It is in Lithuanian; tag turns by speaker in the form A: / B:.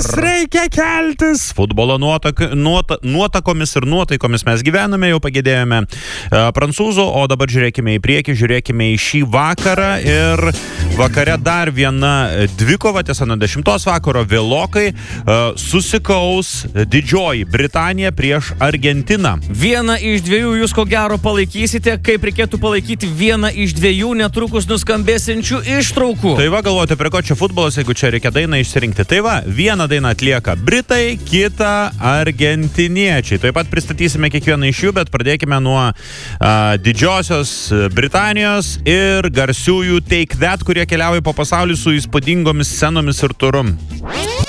A: Nes reikia keltis. Futbolo nuotakomis ir nuotaikomis mes gyvename, jau pagėdėjome prancūzų, o dabar žiūrėkime į priekį, žiūrėkime į šį vakarą ir vakare dar viena dvikova, tiesa nuo 10 vakaro vėlokai, susikaus Didžioji Britanija prieš Argentiną.
B: Vieną iš dviejų jūs ko gero palaikysite, kaip reikėtų palaikyti vieną iš dviejų netrukus nuskambėsiančių ištraukų.
A: Tai va, galvoti, prie ko čia futbolas, jeigu čia reikia dainą išsirinkti. Tai va, vieną dainą atlieka Britai, kitą argentiniečiai. Taip pat pristatysime kiekvieną iš jų, bet pradėkime nuo Didžiosios Britanijos ir garsiųjų Take That, kurie keliauja po pasaulį su įspūdingomis scenomis ir turum.